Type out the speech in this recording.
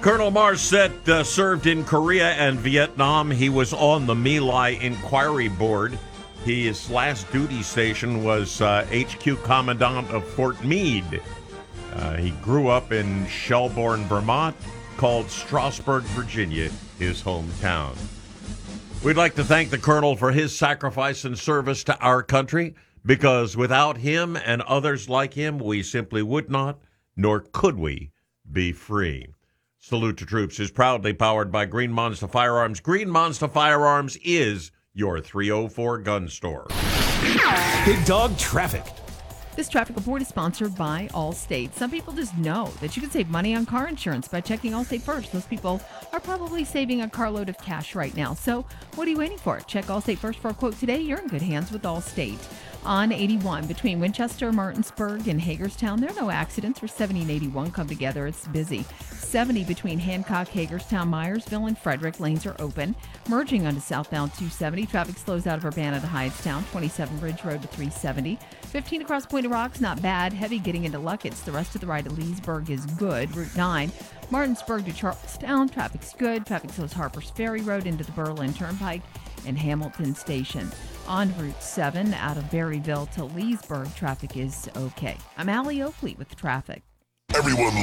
Colonel Marset served in Korea and Vietnam. He was on the My Lai Inquiry Board. His last duty station was HQ Commandant of Fort Meade. He grew up in Shelburne, Vermont, called Strasburg, Virginia, his hometown. We'd like to thank the Colonel for his sacrifice and service to our country, because without him and others like him, we simply would not, nor could we, be free. Salute to Troops is proudly powered by Green Monster Firearms. Green Monster Firearms is your 304 gun store. Big Dog Traffic. This traffic report is sponsored by Allstate. Some people just know that you can save money on car insurance by checking Allstate first. Those people are probably saving a carload of cash right now. So what are you waiting for? Check Allstate first for a quote today. You're in good hands with Allstate. On 81 between Winchester, Martinsburg, and Hagerstown, there are no accidents. For 70 and 81 come together. It's busy. 70 between Hancock, Hagerstown, Myersville, and Frederick. Lanes are open. Merging onto southbound 270. Traffic slows out of Urbana to Hydestown. 27 Ridge Road to 370. 15 across Point of Rocks, not bad. Heavy getting into Luckett's. The rest of the ride to Leesburg is good. Route 9. Martinsburg to Charlestown. Traffic's good. Traffic slows Harper's Ferry Road into the Berlin Turnpike and Hamilton Station. On Route 7, out of Berryville to Leesburg, traffic is okay. I'm Allie Oakley with traffic. Everyone